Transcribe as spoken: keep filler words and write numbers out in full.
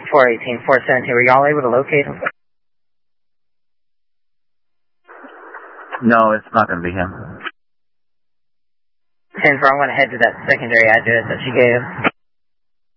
four eighteen, four seventeen, were y'all able to locate him? No, it's not going to be him. ten four, I'm going to head to that secondary address that she gave.